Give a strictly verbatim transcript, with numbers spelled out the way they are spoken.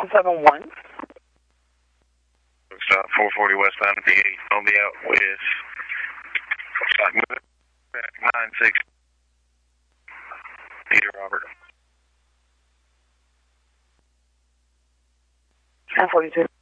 one seven one. Stop four forty westbound D eight. I'll be out with stop moving back nine six. Peter Robert. ten forty-two.